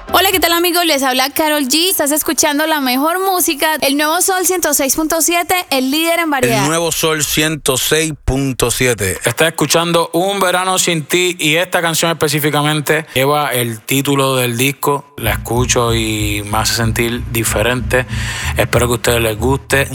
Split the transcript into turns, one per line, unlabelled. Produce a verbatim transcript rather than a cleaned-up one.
Hola, ¿qué tal amigos? Les habla Karol G. Estás escuchando la mejor música, el Nuevo Sol ciento seis punto siete, el líder en variedad.
El Nuevo Sol ciento seis punto siete.
Estás escuchando Un Verano Sin Ti y esta canción específicamente lleva el título del disco. La escucho y me hace sentir diferente. Espero que a ustedes les guste.